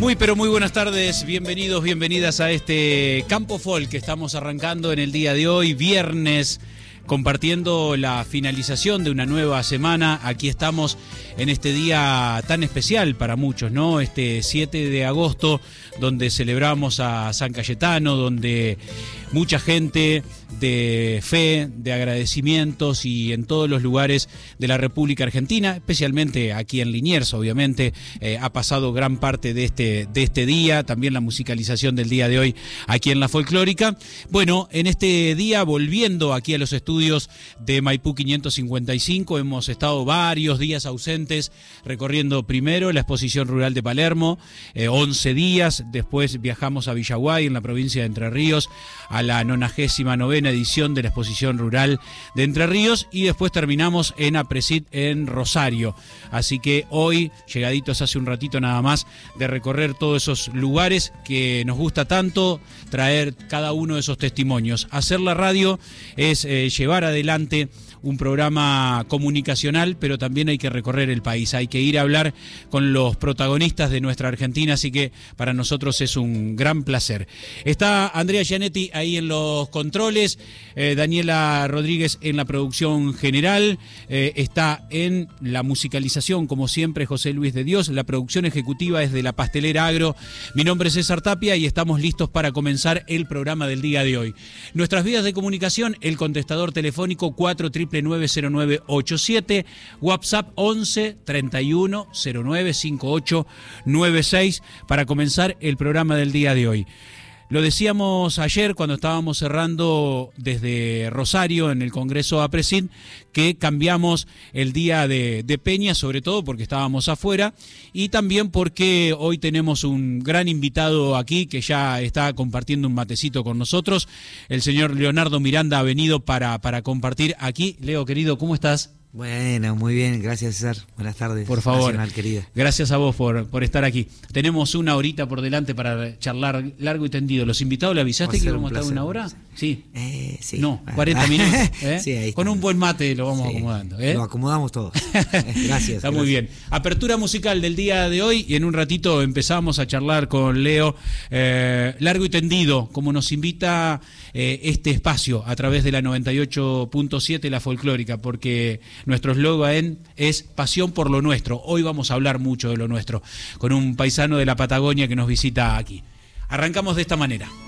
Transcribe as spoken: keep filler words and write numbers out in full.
Muy pero muy buenas tardes, bienvenidos, bienvenidas a este Campo Folk que estamos arrancando en el día de hoy, viernes, compartiendo la finalización de una nueva semana. Aquí estamos en este día tan especial para muchos, ¿no? Este siete de agosto, donde celebramos a San Cayetano, donde mucha gente de fe, de agradecimientos y en todos los lugares de la República Argentina, especialmente aquí en Liniers, obviamente, eh, ha pasado gran parte de este, de este día, también la musicalización del día de hoy aquí en La Folclórica. Bueno, en este día, volviendo aquí a los estudios de Maipú quinientos cincuenta y cinco, hemos estado varios días ausentes, recorriendo primero la exposición rural de Palermo, eh, once días, después viajamos a Villaguay, en la provincia de Entre Ríos, a la nonagésima novena edición de la exposición rural de Entre Ríos, y después terminamos en Apresid en Rosario. Así que hoy, llegaditos hace un ratito nada más, de recorrer todos esos lugares que nos gusta tanto, traer cada uno de esos testimonios. Hacer la radio es eh, llevar adelante un programa comunicacional, pero también hay que recorrer el país, hay que ir a hablar con los protagonistas de nuestra Argentina, así que para nosotros es un gran placer. Está Andrea Gianetti ahí en los controles, eh, Daniela Rodríguez en la producción general, eh, está en la musicalización, como siempre, José Luis de Dios, la producción ejecutiva es de La Pastelera Agro. Mi nombre es César Tapia y estamos listos para comenzar el programa del día de hoy. Nuestras vías de comunicación, el contestador telefónico cuatro nueve nueve cero nueve ocho siete, WhatsApp once treinta y uno cero nueve cincuenta y ocho noventa y seis para comenzar el programa del día de hoy. Lo decíamos ayer cuando estábamos cerrando desde Rosario en el Congreso Apresid, que cambiamos el día de, de Peña, sobre todo porque estábamos afuera y también porque hoy tenemos un gran invitado aquí que ya está compartiendo un matecito con nosotros. El señor Leonardo Miranda ha venido para, para compartir aquí. Leo, querido, ¿cómo estás? Bueno, muy bien, gracias César, buenas tardes. Por favor, Nacional, querida. Gracias a vos por, por estar aquí. Tenemos una horita por delante para charlar largo y tendido. ¿Los invitados le avisaste que íbamos a estar una hora? Sí. Eh, sí. No, cuarenta minutos. ¿eh? Sí, ahí Con un buen mate lo vamos sí. acomodando. ¿eh? Lo acomodamos todos. Gracias. Está gracias. muy bien. Apertura musical del día de hoy y en un ratito empezamos a charlar con Leo eh, largo y tendido, como nos invita eh, este espacio a través de la noventa y ocho punto siete La Folclórica, porque nuestro eslogan es pasión por lo nuestro. Hoy vamos a hablar mucho de lo nuestro con un paisano de la Patagonia que nos visita aquí. Arrancamos de esta manera.